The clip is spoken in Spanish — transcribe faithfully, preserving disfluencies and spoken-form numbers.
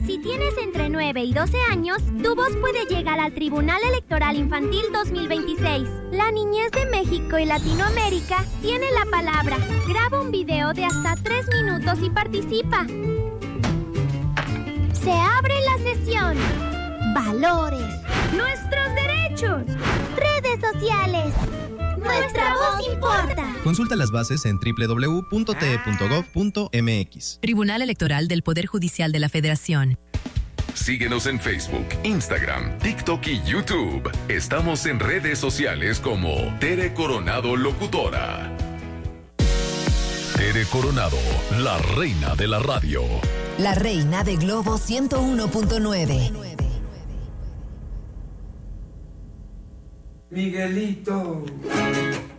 Si tienes entre nueve y doce años, tu voz puede llegar al Tribunal Electoral Infantil dos mil veintiséis. La niñez de México y Latinoamérica tiene la palabra. Graba un video de hasta tres minutos y participa. Se abre la sesión. Valores. Nuestros derechos. Redes sociales. Nuestra voz importa. Consulta las bases en doble u doble u doble u punto t e punto gov punto m x. Tribunal Electoral del Poder Judicial de la Federación. Síguenos en Facebook, Instagram, TikTok y YouTube. Estamos en redes sociales como Tere Coronado Locutora. Tere Coronado, la reina de la radio. La reina de Globo ciento uno punto nueve. Miguelito.